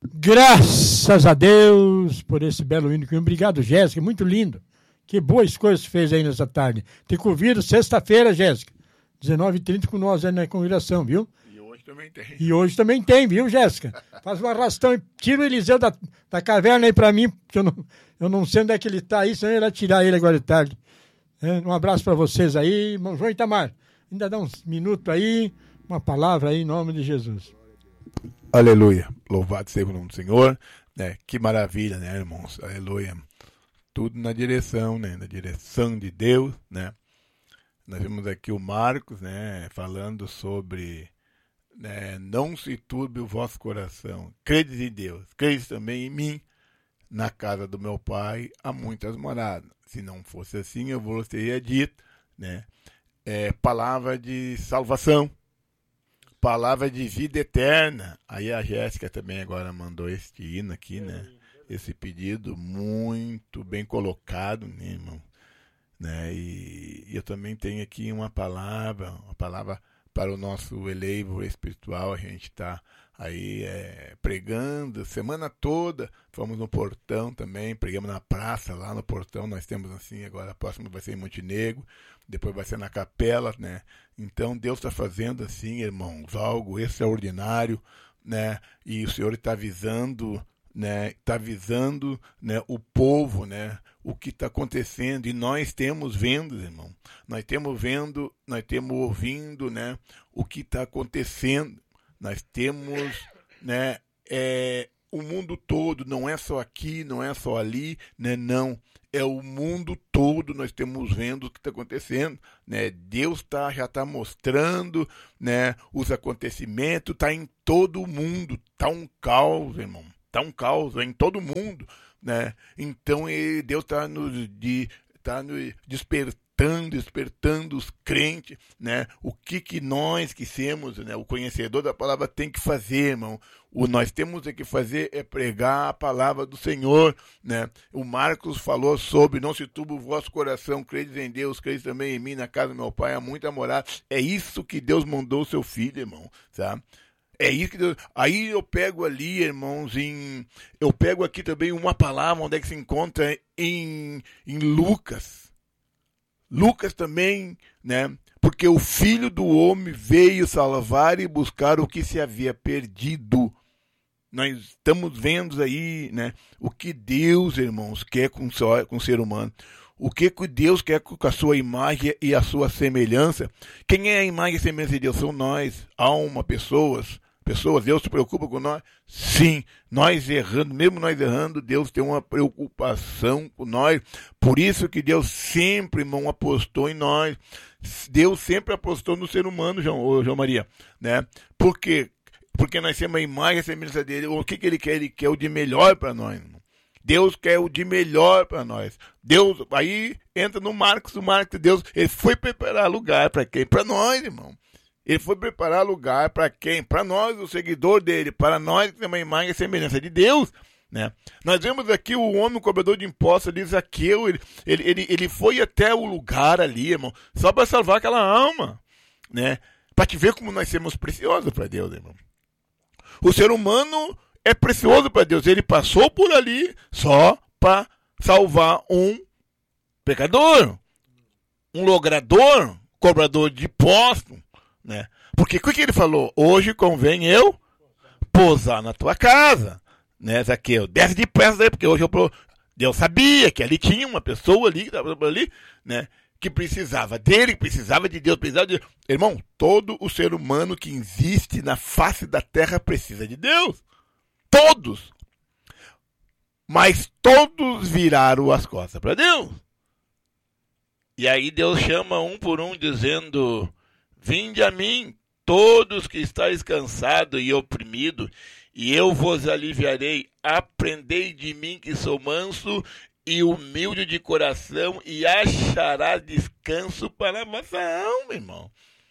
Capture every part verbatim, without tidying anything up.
Graças a Deus por esse belo hino. Obrigado, Jéssica, muito lindo. Que boas coisas você fez aí nessa tarde. Te convido sexta-feira, Jéssica, dezenove e trinta com nós aí na congregação, viu? E hoje também tem. E hoje também tem, viu, Jéssica? Faz um arrastão e tira o Eliseu da, da caverna aí pra mim, porque eu não, eu não sei onde é que ele tá aí, senão eu ia tirar ele agora de tarde. É, um abraço pra vocês aí, irmão João Itamar. Ainda dá uns minutos aí, uma palavra aí em nome de Jesus. Aleluia. Louvado seja o nome do Senhor. Né? Que maravilha, né, irmãos? Aleluia. Tudo na direção, né? Na direção de Deus, né? Nós vemos aqui o Marcos, né? Falando sobre, né? Não se turbe o vosso coração. Credes em Deus. Credes também em mim. Na casa do meu pai há muitas moradas. Se não fosse assim, eu vos teria dito, né? É, palavra de salvação. Palavra de vida eterna. Aí a Jéssica também agora mandou este hino aqui, né? Esse pedido muito bem colocado, né, irmão? Né? E, e eu também tenho aqui uma palavra, uma palavra para o nosso elevo espiritual. A gente está aí é, pregando semana toda. Fomos no Portão também, pregamos na praça lá no Portão. Nós temos assim, agora a próxima vai ser em Montenegro, depois vai ser na Capela, né? Então Deus está fazendo assim, irmãos, algo extraordinário, né? E o Senhor está avisando, né? Está avisando, né? O povo, né? O que está acontecendo, e nós temos vendo, irmão, nós temos vendo, nós temos ouvindo, né? O que está acontecendo, nós temos, né? É, o mundo todo, não é só aqui, não é só ali, né? Não, é o mundo todo, nós temos vendo o que está acontecendo, né? Deus tá, já está mostrando, né? Os acontecimentos, está em todo o mundo, está um caos, irmão, está um caos é em todo mundo, né? Então Deus está nos, de, tá nos despertando, despertando os crentes, né? O que que nós que somos, né? O conhecedor da palavra tem que fazer, irmão. O nós temos que fazer é pregar a palavra do Senhor, né? O Marcos falou sobre não se turbe o vosso coração, credes em Deus, credes também em mim, na casa do meu pai há muita morada. É isso que Deus mandou o seu filho, irmão, tá? É isso que Deus... Aí eu pego ali, irmãos, em... eu pego aqui também uma palavra onde é que se encontra em, em Lucas. Lucas também, né? Porque o Filho do Homem veio salvar e buscar o que se havia perdido. Nós estamos vendo aí, né? O que Deus, irmãos, quer com, só, com o ser humano. O que Deus quer com a sua imagem e a sua semelhança. Quem é a imagem e a semelhança de Deus? São nós, alma, pessoas. Pessoas, Deus se preocupa com nós? Sim, nós errando, mesmo nós errando, Deus tem uma preocupação com nós. Por isso que Deus sempre, irmão, apostou em nós. Deus sempre apostou no ser humano, João, João Maria, né? Por quê? Porque nós temos a imagem e a semelhança dele. O que, que ele quer? Ele quer o de melhor para nós, irmão. Deus quer o de melhor para nós. Deus, aí entra no Marcos, o Marcos, Deus, ele foi preparar lugar para quem? Para nós, irmão. Ele foi preparar lugar para quem? Para nós, o seguidor dele, para nós que temos a imagem e semelhança de Deus, né? Nós vemos aqui o homem, o cobrador de impostos, diz Zaqueu, ele, ele, ele, ele foi até o lugar ali, irmão, só para salvar aquela alma, né? Para te ver como nós somos preciosos para Deus, irmão. O ser humano é precioso para Deus, ele passou por ali só para salvar um pecador, um logrador, cobrador de impostos, né? Porque o que ele falou? Hoje convém eu pousar na tua casa, né, Zaqueu? Desce depressa daí, porque hoje eu pro... Deus sabia que ali tinha uma pessoa ali, que estava ali, né, que precisava dele, que precisava de Deus, precisava de... Irmão, todo o ser humano que existe na face da terra precisa de Deus. Todos. Mas todos viraram as costas para Deus. E aí Deus chama um por um dizendo: vinde a mim, todos que estáis cansados e oprimidos, e eu vos aliviarei. Aprendei de mim, que sou manso e humilde de coração, e acharás descanso para a vossa alma, irmão.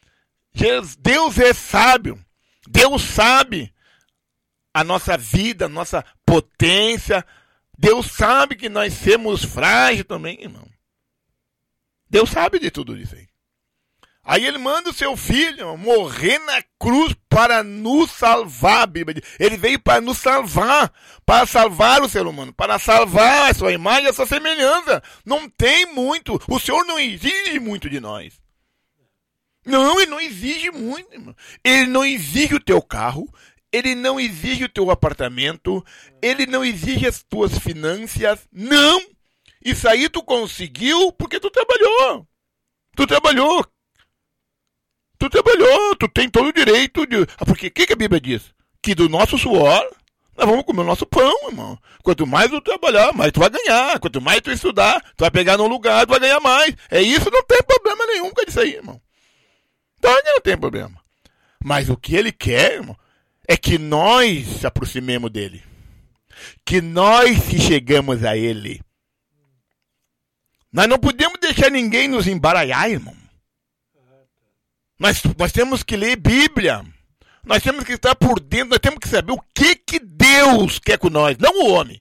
Deus é sábio. Deus sabe a nossa vida, a nossa potência. Deus sabe que nós somos frágeis também, irmão. Deus sabe de tudo isso aí. Aí ele manda o seu filho morrer na cruz para nos salvar, a Bíblia diz. Ele veio para nos salvar, para salvar o ser humano, para salvar a sua imagem e a sua semelhança. Não tem muito, o Senhor não exige muito de nós. Não, ele não exige muito, irmão. Ele não exige o teu carro, ele não exige o teu apartamento, ele não exige as tuas finanças, não. Isso aí tu conseguiu porque tu trabalhou. Tu trabalhou. Tu trabalhou, tu tem todo o direito de... Porque o que, que a Bíblia diz? Que do nosso suor, nós vamos comer o nosso pão, irmão. Quanto mais tu trabalhar, mais tu vai ganhar. Quanto mais tu estudar, tu vai pegar num lugar, tu vai ganhar mais. É isso, não tem problema nenhum com isso aí, irmão. Então, não tem problema. Mas o que ele quer, irmão, é que nós se aproximemos dele. Que nós se chegamos a ele. Nós não podemos deixar ninguém nos embaralhar, irmão. Nós, nós temos que ler Bíblia. Nós temos que estar por dentro. Nós temos que saber o que, que Deus quer com nós, não o homem.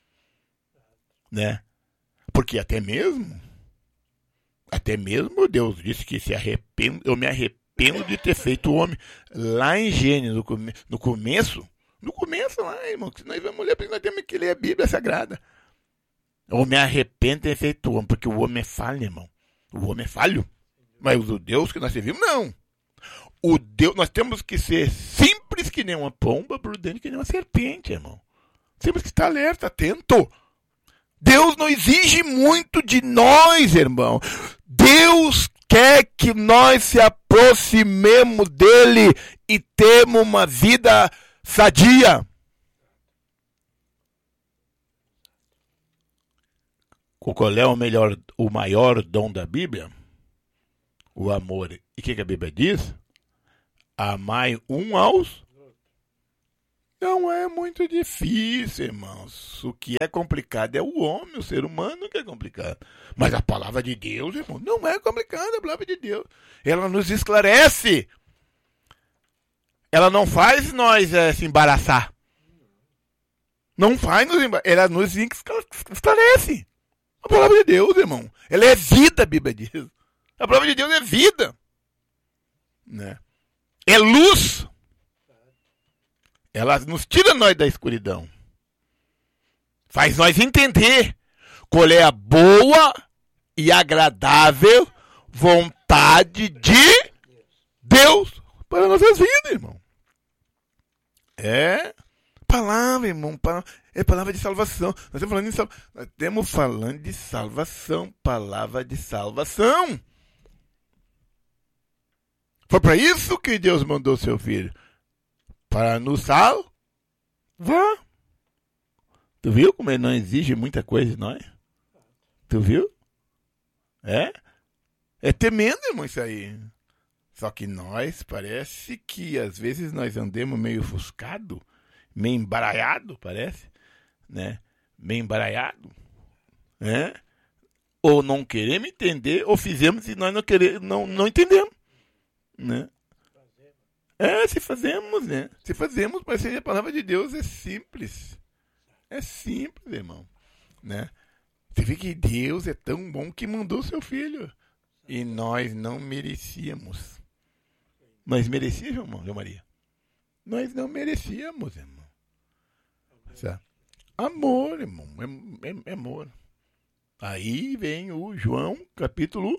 Né? Porque até mesmo, até mesmo Deus disse que se arrependo, eu me arrependo de ter feito o homem. Lá em Gênesis, no, come, no começo, no começo lá, irmão, que nós vamos ler, porque nós temos que ler a Bíblia Sagrada. Eu me arrependo de ter feito o homem, porque o homem é falho, irmão. O homem é falho. Mas o Deus que nós servimos, não. O Deus, nós temos que ser simples que nem uma pomba, prudente que nem uma serpente, irmão. Temos que estar alerta, atento. Deus não exige muito de nós, irmão. Deus quer que nós se aproximemos dele e temos uma vida sadia. Qual é o melhor, o maior dom da Bíblia? O amor. E o que, que a Bíblia diz? Amai um aos... Não é muito difícil, irmãos. O que é complicado é o homem, o ser humano que é complicado. Mas a palavra de Deus, irmão, não é complicada a palavra de Deus. Ela nos esclarece. Ela não faz nós é, se embaraçar. Não faz nos embaraçar. Ela nos esclarece. A palavra de Deus, irmão. Ela é vida, a Bíblia diz. A palavra de Deus é vida. Né? É luz. Ela nos tira nós da escuridão. Faz nós entender qual é a boa e agradável vontade de Deus para nossas vidas, irmão. É palavra, irmão. Palavra, é palavra de salvação. Nós estamos falando de salvação. Nós estamos falando de salvação. Palavra de salvação. Foi para isso que Deus mandou seu filho. Para nos salvar. Tu viu como ele não exige muita coisa de nós? Tu viu? É? É tremendo, irmão, isso aí. Só que nós, parece que às vezes nós andemos meio ofuscado, meio embaralhado, parece, né? Meio embaralhado, né? Ou não queremos entender, ou fizemos e nós não queremos, não, não entendemos, né? É, se fazemos, né? Se fazemos, mas a palavra de Deus é simples. É simples, irmão, né? Você vê que Deus é tão bom que mandou seu filho. E nós não merecíamos. Nós merecíamos, irmão, João Maria? Nós não merecíamos, irmão. Certo? Amor, irmão. É, é, é amor. Aí vem o João, capítulo...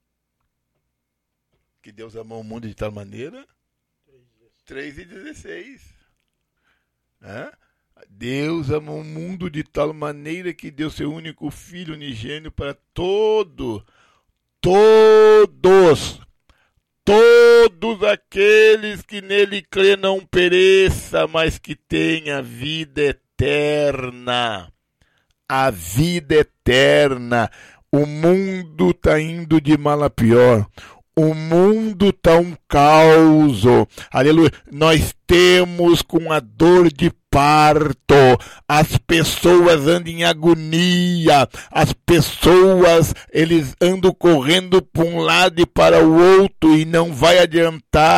Que Deus amou o mundo de tal maneira... três e dezesseis. É? Deus amou o mundo de tal maneira que deu seu único filho unigênito para todo, todos, todos aqueles que nele crê não pereça, mas que tenha vida eterna. A vida eterna. O mundo está indo de mal a pior. O mundo está um caos, aleluia, nós temos com a dor de parto, as pessoas andam em agonia, as pessoas, eles andam correndo para um lado e para o outro e não vai adiantar,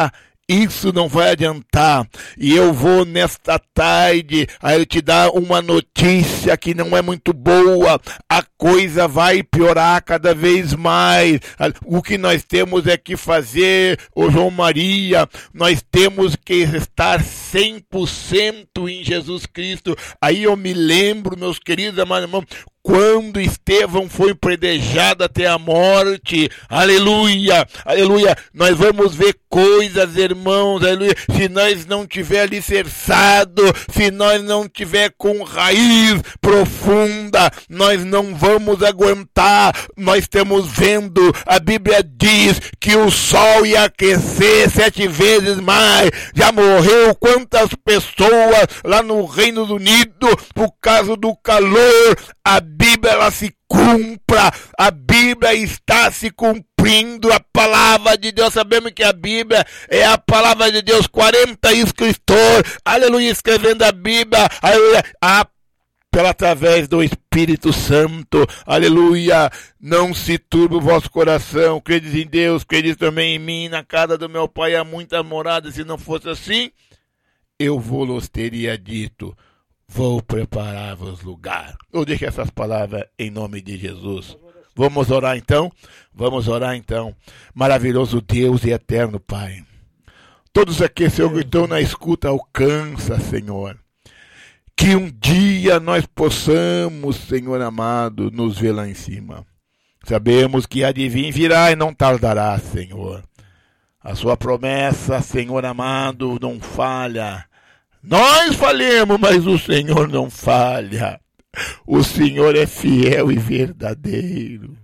isso não vai adiantar. E eu vou nesta tarde a eu te dar uma notícia que não é muito boa. A coisa vai piorar cada vez mais. O que nós temos é que fazer, ô João Maria, nós temos que estar cem por cento em Jesus Cristo. Aí eu me lembro, meus queridos amados irmãos, quando Estevão foi predejado até a morte, aleluia, aleluia, nós vamos ver coisas, irmãos, aleluia, se nós não tiver alicerçado, se nós não tiver com raiz profunda, nós não vamos aguentar. Nós estamos vendo, a Bíblia diz que o sol ia aquecer sete vezes mais, já morreu quantas pessoas lá no Reino Unido por causa do calor. A Bíblia, ela se cumpra, a Bíblia está se cumprindo, a palavra de Deus, sabemos que a Bíblia é a palavra de Deus, quarenta escritores, aleluia, escrevendo a Bíblia, aleluia, a, pela através do Espírito Santo, aleluia, não se turbe o vosso coração, credes em Deus, credes também em mim, na casa do meu Pai há muita morada, se não fosse assim, eu vos teria dito, vou preparar-vos lugar. Eu deixo essas palavras em nome de Jesus. Vamos orar então? Vamos orar então. Maravilhoso Deus e eterno Pai. Todos aqui, Senhor, que estão na escuta, alcança, Senhor. Que um dia nós possamos, Senhor amado, nos ver lá em cima. Sabemos que adivinha virá e não tardará, Senhor. A sua promessa, Senhor amado, não falha. Nós falhamos, mas o Senhor não falha. O Senhor é fiel e verdadeiro.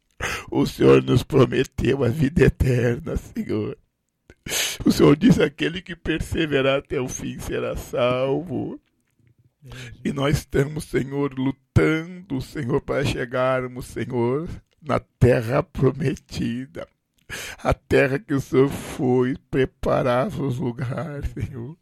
O Senhor nos prometeu a vida eterna, Senhor. O Senhor disse: aquele que perseverar até o fim será salvo. E nós estamos, Senhor, lutando, Senhor, para chegarmos, Senhor, na terra prometida. A terra que o Senhor foi preparar os lugares, Senhor.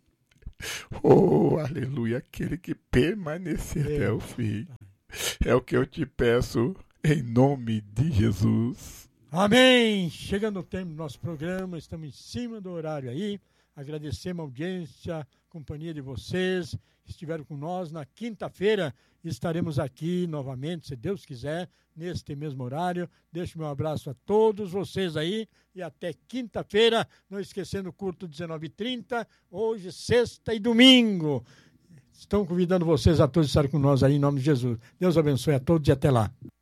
Oh, aleluia, aquele que permanecer até o fim. É o que eu te peço em nome de Jesus. Amém. Chegando o tempo do nosso programa, estamos em cima do horário aí. Agradecemos a audiência, a companhia de vocês que estiveram com nós. Na quinta-feira estaremos aqui novamente, se Deus quiser, neste mesmo horário. Deixo meu abraço a todos vocês aí e até quinta-feira. Não esquecendo o culto dezenove e trinta, hoje, sexta e domingo. Estão convidando vocês a todos a estarem com nós aí em nome de Jesus. Deus abençoe a todos e até lá.